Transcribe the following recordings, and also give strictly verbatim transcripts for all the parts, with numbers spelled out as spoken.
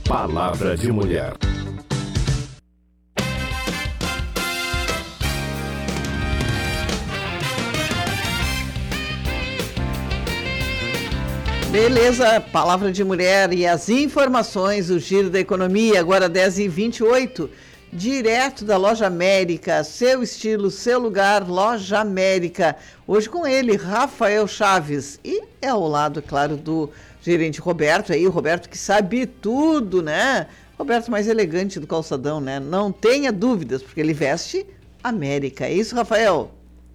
Palavra de Mulher. Beleza, Palavra de Mulher e as informações, o Giro da Economia, agora dez e vinte e oito, direto da Loja América, seu estilo, seu lugar, Loja América. Hoje com ele, Rafael Chaves, e é ao lado, claro, do gerente Roberto, aí o Roberto que sabe tudo, né? Roberto mais elegante do calçadão, né? Não tenha dúvidas, porque ele veste América. É isso, Rafael?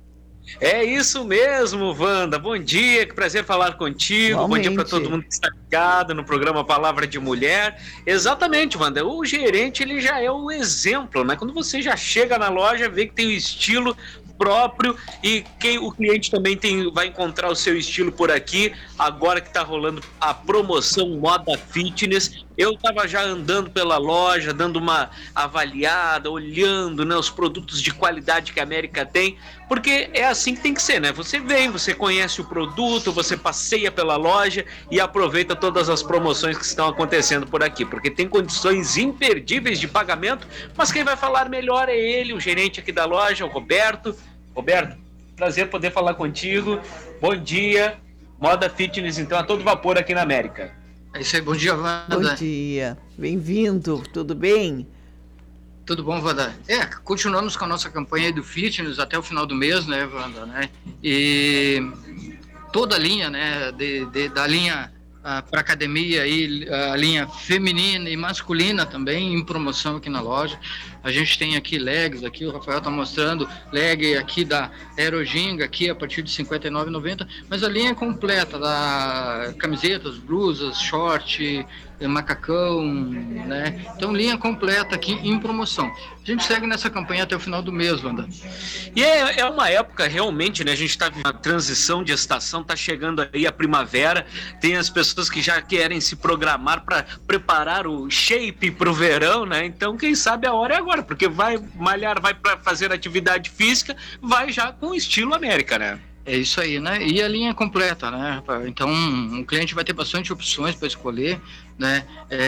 É isso mesmo, Wanda. Bom dia, que prazer falar contigo. Igualmente. Bom dia para todo mundo que está ligado no programa Palavra de Mulher. Exatamente, Wanda. O gerente, ele já é o exemplo, né? Quando você já chega na loja, vê que tem o estilo próprio e quem o cliente também tem, vai encontrar o seu estilo por aqui. Agora que está rolando a promoção Moda Fitness, eu estava já andando pela loja, dando uma avaliada, olhando, né, os produtos de qualidade que a América tem, porque é assim que tem que ser, né? Você vem, você conhece o produto, você passeia pela loja e aproveita todas as promoções que estão acontecendo por aqui, porque tem condições imperdíveis de pagamento, mas quem vai falar melhor é ele, o gerente aqui da loja, o Roberto. Roberto, prazer poder falar contigo. Bom dia. Moda Fitness, então, a todo vapor aqui na América. É isso aí, bom dia, Wanda. Bom dia, bem-vindo, tudo bem? Tudo bom, Wanda? É, continuamos com a nossa campanha aí do fitness até o final do mês, né, Wanda, né? E toda a linha, né, de, de, da linha uh, para academia, aí, a linha feminina e masculina também em promoção aqui na loja. A gente tem aqui legs, aqui o Rafael está mostrando, leg aqui da Aeroginga, aqui a partir de cinquenta e nove reais e noventa centavos, mas a linha é completa, da camisetas, blusas, short, macacão, né? Então, linha completa aqui em promoção. A gente segue nessa campanha até o final do mês, Wanda. E é, é uma época realmente, né? A gente está na transição de estação, está chegando aí a primavera, tem as pessoas que já querem se programar para preparar o shape para o verão, né? Então, quem sabe a hora é agora, porque vai malhar, vai para fazer atividade física, vai já com estilo América, né? É isso aí, né? E a linha completa, né? Então, o cliente vai ter bastante opções para escolher, né?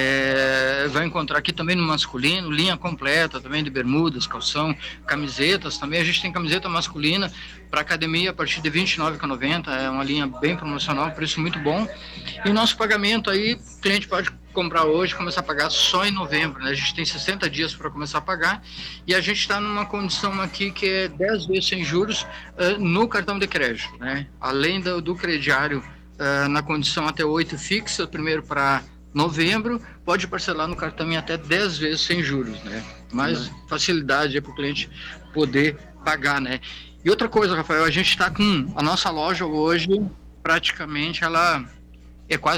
É, vai encontrar aqui também no masculino, linha completa também de bermudas, calção, camisetas também. A gente tem camiseta masculina para academia a partir de vinte e nove reais e noventa centavos, é uma linha bem promocional, preço muito bom. E o nosso pagamento aí, o cliente pode comprar hoje, começar a pagar só em novembro, né? A gente tem sessenta dias para começar a pagar e a gente está numa condição aqui que é dez vezes sem juros uh, no cartão de crédito, né? Além do, do crediário uh, na condição até oito fixa, primeiro para novembro, pode parcelar no cartão em até dez vezes sem juros, né? Mais uhum. facilidade para o cliente poder pagar, né? E outra coisa, Rafael, a gente está com a nossa loja hoje, praticamente ela é quase